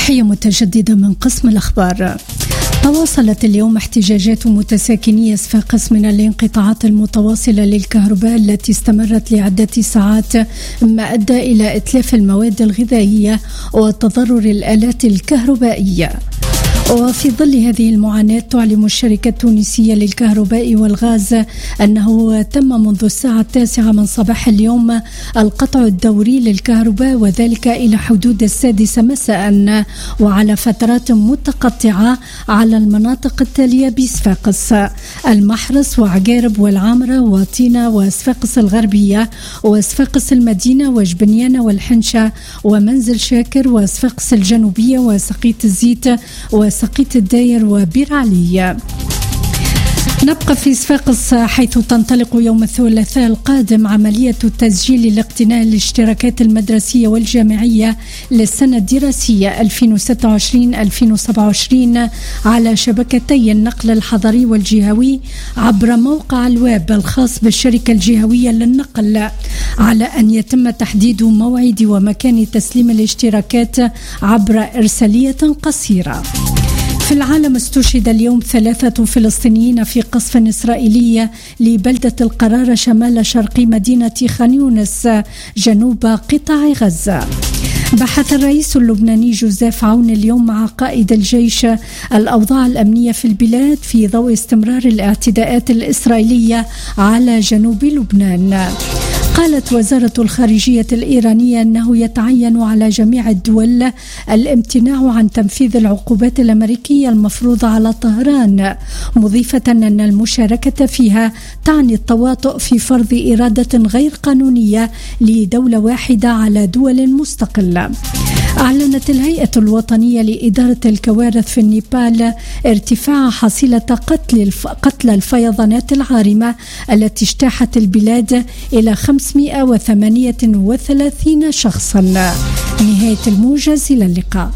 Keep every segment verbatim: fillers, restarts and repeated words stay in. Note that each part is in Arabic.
تحية متجددة من قسم الأخبار. تواصلت اليوم احتجاجات متساكني صفاقس من الانقطاعات المتواصلة للكهرباء التي استمرت لعدة ساعات، ما أدى إلى إتلاف المواد الغذائية وتضرر الآلات الكهربائية. وفي ظل هذه المعاناة تعلم الشركة التونسية للكهرباء والغاز أنه تم منذ الساعة التاسعة من صباح اليوم القطع الدوري للكهرباء، وذلك إلى حدود السادسة مساء وعلى فترات متقطعة على المناطق التالية بصفاقس: المحرس وعقارب والعامرة وطينة وصفاقس الغربية وصفاقس المدينة وجبنيانة والحنشة ومنزل شاكر وصفاقس الجنوبية وسقيت الزيت وسقيت الداير وبير علي. نبقى في صفاقس حيث تنطلق يوم الثلاثاء القادم عملية التسجيل لاقتناء الاشتراكات المدرسية والجامعية للسنة الدراسية ألفين وستة وعشرين ألفين وسبعة وعشرين على شبكتي النقل الحضري والجهوي عبر موقع الويب الخاص بالشركة الجهوية للنقل، على أن يتم تحديد موعد ومكان تسليم الاشتراكات عبر إرسالية قصيرة. في العالم استشهد اليوم ثلاثة فلسطينيين في قصف إسرائيلي لبلدة القرارة شمال شرقي مدينة خان يونس جنوب قطاع غزة. بحث الرئيس اللبناني جوزيف عون اليوم مع قائد الجيش الأوضاع الأمنية في البلاد في ضوء استمرار الاعتداءات الإسرائيلية على جنوب لبنان. قالت وزارة الخارجية الإيرانية أنه يتعين على جميع الدول الامتناع عن تنفيذ العقوبات الأمريكية المفروضة على طهران، مضيفة أن المشاركة فيها تعني التواطؤ في فرض إرادة غير قانونية لدولة واحدة على دول مستقلة. أعلنت الهيئة الوطنية لإدارة الكوارث في النيبال ارتفاع حصيلة قتل الف... قتل الفيضانات العارمة التي اجتاحت البلاد إلى خمسمائة وثمانية وثلاثين شخصا. نهاية الموجز، إلى اللقاء.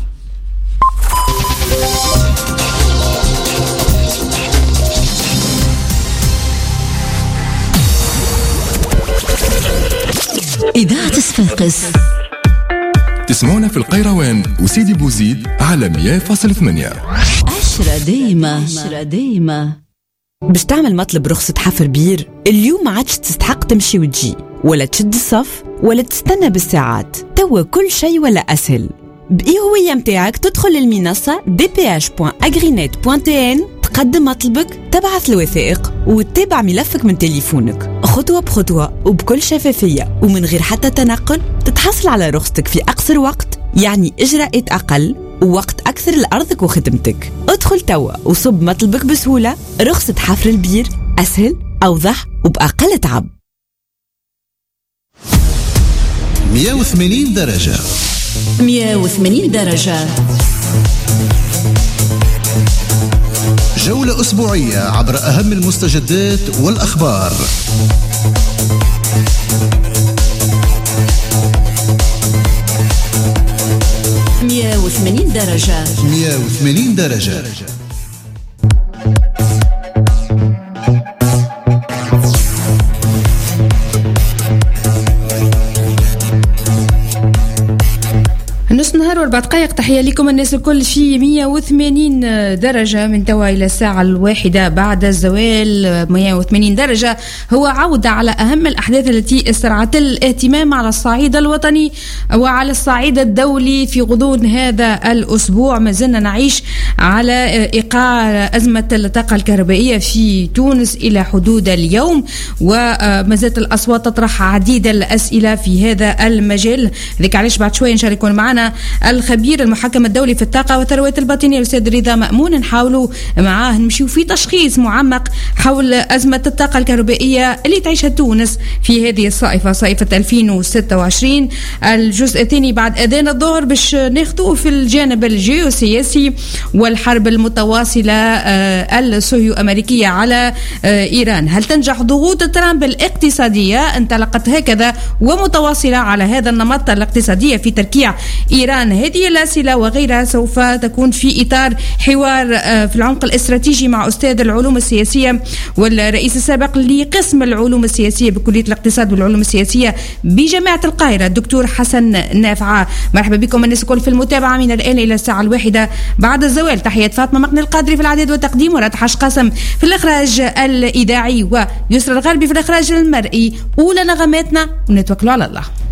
إذاعة صفاقس تسمعونا في القيروان وسيدي بوزيد على مية فاصلة ثمانية. عشرة دايمة عشرة دايمة. باش تعمل مطلب رخصة حفر بير اليوم ما عادش تستحق تمشي وتجي ولا تشد الصف ولا تستنى بالساعات، توا كل شيء ولا أسهل. بإي هوية متاعك تدخل المنصة دي بي إتش دوت أغرينيت دوت تي إن، تقدم مطلبك، تبعث الوثائق وتتابع ملفك من تليفونك خطوة بخطوة وبكل شفافية ومن غير حتى تنقل. تتحصل على رخصتك في أقصر وقت، يعني إجراءات أقل ووقت أكثر لأرضك وخدمتك. ادخل توا وصب مطلبك بسهولة. رخصة حفر البير أسهل، أوضح وبأقل تعب. مية وثمانين درجة مية وثمانين درجة. جولة أسبوعية عبر أهم المستجدات والأخبار. مية وثمانين درجة مية وثمانين درجة. نص نهار واربع دقائق. تحية لكم الناس الكل في مية وثمانين درجة من توا إلى الساعة الواحدة بعد الزوال. مية وثمانين درجة هو عودة على أهم الأحداث التي استرعت الاهتمام على الصعيد الوطني وعلى الصعيد الدولي في غضون هذا الأسبوع. ما زلنا نعيش على إيقاع أزمة الطاقة الكهربائية في تونس إلى حدود اليوم، وما زالت الأصوات تطرح عديد الأسئلة في هذا المجال. ذلك علاش بعد شوية نشاركون معنا الخبير المحكم الدولي في الطاقة والثروات الباطنية الأستاذ رضا مأمون، نحاولوا معاه نمشيو في تشخيص معمق حول أزمة الطاقة الكهربائية اللي تعيشها تونس في هذه الصائفة، صائفة ألفين وستة وعشرين. الجزء الثاني بعد أذان الظهر باش ناخذوه في الجانب الجيوسياسي والحرب المتواصلة الصهيو أمريكية على إيران. هل تنجح ضغوط ترامب الاقتصادية انطلقت هكذا ومتواصلة على هذا النمط الاقتصادية في تركيع إيران. هذه الأسئلة وغيرها سوف تكون في إطار حوار في العمق الاستراتيجي مع أستاذ العلوم السياسية والرئيس السابق لقسم العلوم السياسية بكلية الاقتصاد والعلوم السياسية بجامعة القاهرة الدكتور حسن نافعة. مرحبا بكم الناس الكل في المتابعة من الآن إلى الساعة الواحدة بعد الزوال. تحيات فاطمة مقني القادري في الإعداد والتقديم، وراد حاج قاسم في الإخراج الإذاعي، ويسرى الغربي في الإخراج المرئي. أولى نغماتنا ونتوكلوا على الله.